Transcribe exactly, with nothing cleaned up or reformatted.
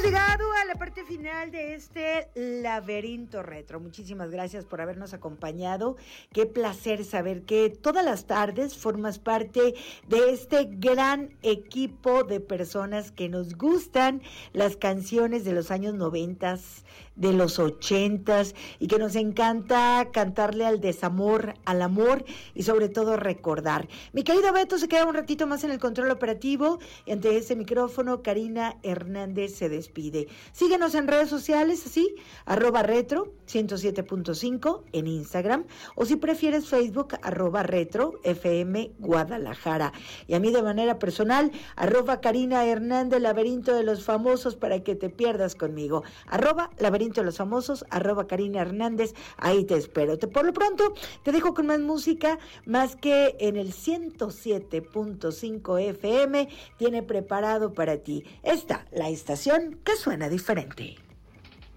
llegado a la parte final de este laberinto retro. Muchísimas gracias por habernos acompañado. Qué placer saber que todas las tardes formas parte de este gran equipo de personas que nos gustan las canciones de los años noventas, de los ochentas, y que nos encanta cantarle al desamor, al amor y sobre todo recordar. Mi querido Beto se queda un ratito más en el control operativo y ante ese micrófono Karina Hernández se despide. Síguenos en redes sociales, así, arroba retro ciento siete punto cinco en Instagram, o si prefieres Facebook, arroba retro F M Guadalajara. Y a mí de manera personal, arroba Karina Hernández, laberinto de los famosos, para que te pierdas conmigo. Arroba laberinto de los famosos, arroba Karina Hernández, ahí te espero. Te, por lo pronto, te dejo con más música, más que en el ciento siete punto cinco F M tiene preparado para ti esta, la estación que suena diferente.